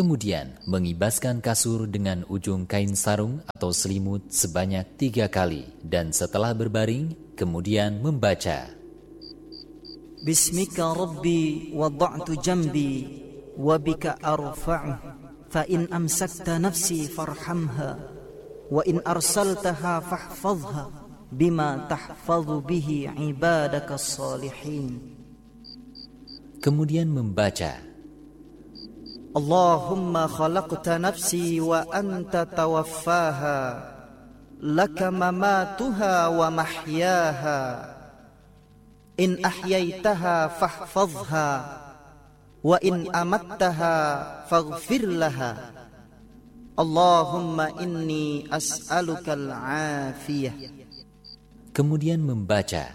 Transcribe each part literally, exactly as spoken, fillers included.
Kemudian mengibaskan kasur dengan ujung kain sarung atau selimut sebanyak tiga kali. Dan setelah berbaring, kemudian membaca Bismika Rabbi wada'tu jambi wabika arfa'u fa in amsakta nafsi farhamha wa in arsaltaha fahfazha bima tahfazu bihi ibadaka salihin. Kemudian membaca Allahumma khalaqta nafsi wa anta tawaffaha laka mamatuha wa mahyaha in ahyaitaha fahfazha wa in amattaha faghfir laha Allahumma inni as'aluka al-afiyah. Kemudian membaca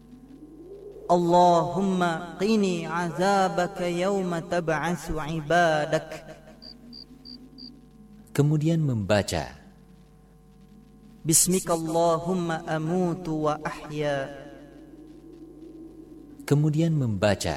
Allahumma qini azabaka yawma tab'atsu ibadak. Kemudian membaca Bismika Allahumma amutu wa ahya. Kemudian membaca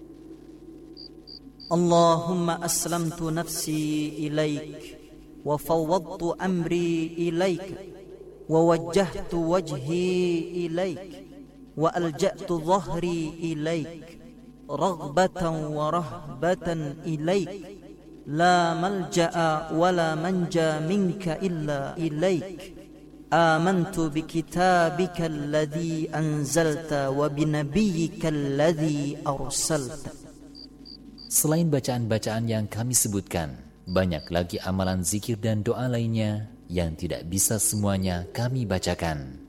Allahumma aslamtu nafsi ilaik wa fawwadtu amri ilaik wa wajjahtu wajhi ilaik wa alja'tu dhahri ilaik raghbatan wa rahbatan ilaik la malja'a wa la manja minka illa ilaik amantu bikitabika alladhi anzalta wa binabiyyika alladhi arsalta. Selain bacaan-bacaan yang kami sebutkan, banyak lagi amalan zikir dan doa lainnya yang tidak bisa semuanya kami bacakan.